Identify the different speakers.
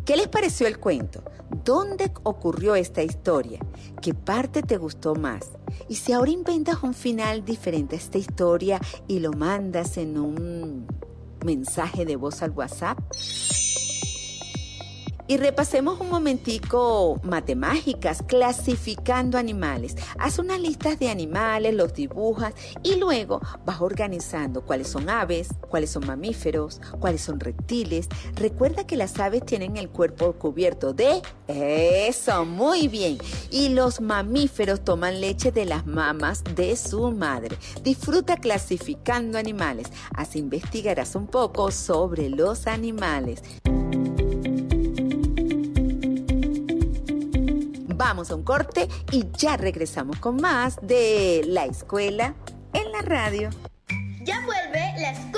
Speaker 1: ¿Qué les pareció el cuento? ¿Dónde ocurrió esta historia? ¿Qué parte te gustó más? Y si ahora inventas un final diferente a esta historia y lo mandas en un mensaje de voz al WhatsApp. Y repasemos un momentico matemáticas, clasificando animales. Haz unas listas de animales, los dibujas y luego vas organizando cuáles son aves, cuáles son mamíferos, cuáles son reptiles. Recuerda que las aves tienen el cuerpo cubierto de... ¡Eso! ¡Muy bien! Y los mamíferos toman leche de las mamas de su madre. Disfruta clasificando animales. Así investigarás un poco sobre los animales. Vamos a un corte y ya regresamos con más de La Escuela en la Radio.
Speaker 2: Ya vuelve La Escuela